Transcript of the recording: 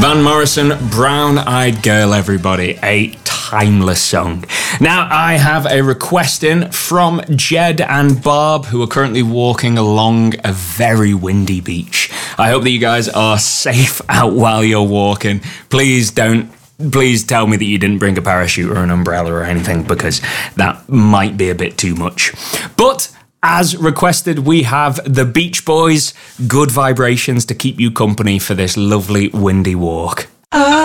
Van Morrison, Brown Eyed Girl, everybody. A timeless song. Now, I have a request in from Jed and Barb, who are currently walking along a very windy beach. I hope that you guys are safe out while you're walking. Please tell me that you didn't bring a parachute or an umbrella or anything, because that might be a bit too much. But as requested, we have the Beach Boys, Good Vibrations, to keep you company for this lovely windy walk.